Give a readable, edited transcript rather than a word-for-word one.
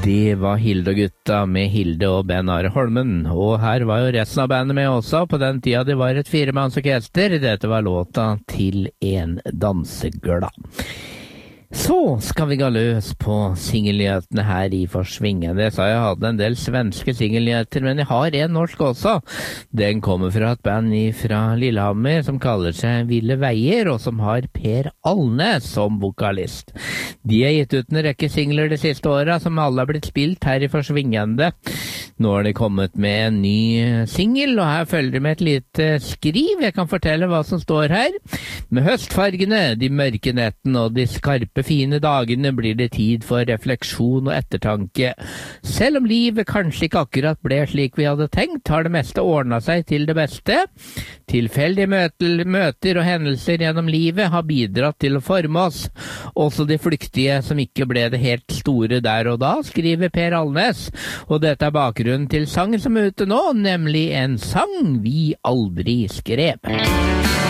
Det var Hilde og gutta med Hilde og Ben Are Holmen, og her var jo resten av bandet med også. På den tida det var et firemannsorkester. Dette var låta Til en danseglad. Så skal vi gå løs på singelnyhetene her i Forsvingende. Jeg sa jeg hadde en del svenske singelnyheter, men jeg har en norsk også. Den kommer fra et band fra Lillehammer som kaller seg Ville Veier, og som har Per Alnes som vokalist. De har gitt ut en rekke singler de siste årene, som alle har blitt spilt her i Forsvingende. Nå har de kommet med en ny singel, og her følger de med et lite skriv. Jeg kan fortelle hva som står her. Med høstfargene, de mørke nettene og de skarpe fine dagene blir det tid for refleksjon og ettertanke. Selv om livet kanskje ikke akkurat ble slik vi hadde tenkt, har det meste ordnet seg til det beste. Tilfeldige møter og hendelser gjennom livet har bidratt til å forme oss. Også de flyktige som ikke ble det helt store der og da, skriver Per Alnes. Og dette er bakgrunnen til sangen som er ute nå, nemlig en sang vi aldri skrev.